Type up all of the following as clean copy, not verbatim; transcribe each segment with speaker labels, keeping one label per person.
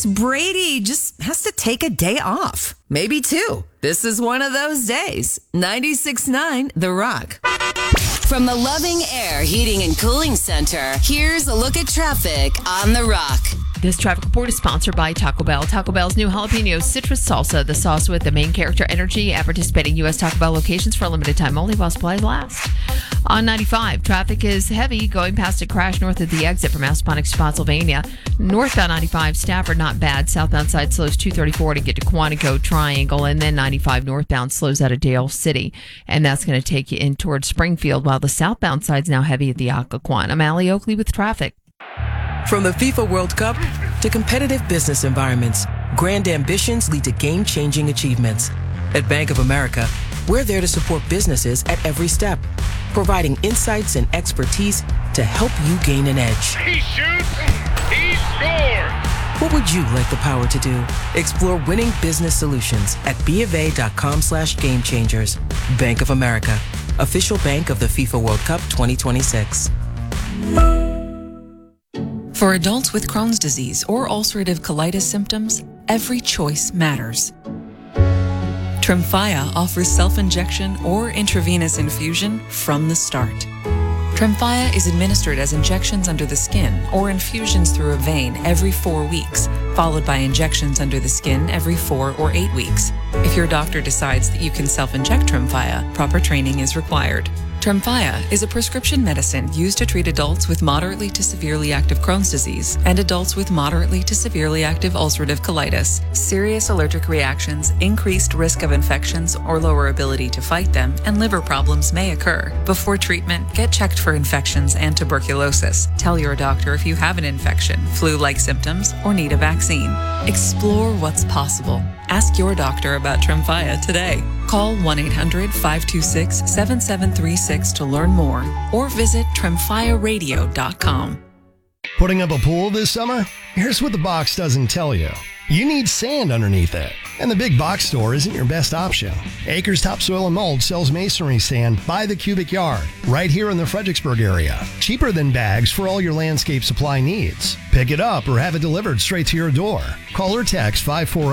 Speaker 1: Sometimes Brady just has to take a day off. Maybe two. This is one of those days. 96.9 The Rock.
Speaker 2: From the Loving Air Heating and Cooling Center, here's a look at traffic on The Rock.
Speaker 3: This traffic report is sponsored by Taco Bell. Taco Bell's new jalapeno citrus salsa, the sauce with the main character energy at participating U.S. Taco Bell locations for a limited time only while supplies last. On 95, traffic is heavy going past a crash north of the exit from Appomattox to Spotsylvania. Northbound 95, Stafford not bad. Southbound side slows 234 to get to Quantico Triangle, and then 95 northbound slows out of Dale City, and that's going to take you in towards Springfield, while the southbound side's now heavy at the Occoquan. I'm Allie Oakley with traffic.
Speaker 4: From the FIFA World Cup to competitive business environments, grand ambitions lead to game-changing achievements. At Bank of America, we're there to support businesses at every step, providing insights and expertise to help you gain an edge.
Speaker 5: He shoots, he scores!
Speaker 4: What would you like the power to do? Explore winning business solutions at BofA.com/gamechangers. Bank of America, official bank of the FIFA World Cup 2026.
Speaker 6: For adults with Crohn's disease or ulcerative colitis symptoms, every choice matters. Tremfya offers self-injection or intravenous infusion from the start. Tremfya is administered as injections under the skin or infusions through a vein every 4 weeks, followed by injections under the skin every 4 or 8 weeks. If your doctor decides that you can self-inject Tremfya, proper training is required. Tremfya is a prescription medicine used to treat adults with moderately to severely active Crohn's disease and adults with moderately to severely active ulcerative colitis. Serious allergic reactions, increased risk of infections or lower ability to fight them, and liver problems may occur. Before treatment, get checked for infections and tuberculosis. Tell your doctor if you have an infection, flu-like symptoms, or need a vaccine. Explore what's possible. Ask your doctor about Tremfya today. Call 1-800-526-7736 to learn more or visit tremfyaradio.com.
Speaker 7: Putting up a pool this summer? Here's what the box doesn't tell you. You need sand underneath it, and the big box store isn't your best option. Acres Topsoil and Mold sells masonry sand by the cubic yard right here in the Fredericksburg area. Cheaper than bags for all your landscape supply needs. Pick it up or have it delivered straight to your door. Call or text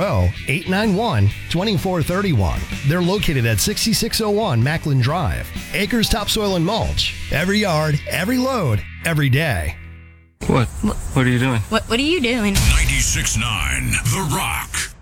Speaker 7: 540-891-2431. They're located at 6601 Macklin Drive. Acres Topsoil and Mulch. Every yard, every load, every day.
Speaker 8: What are you doing?
Speaker 9: What are you doing?
Speaker 5: 96.9 The Rock.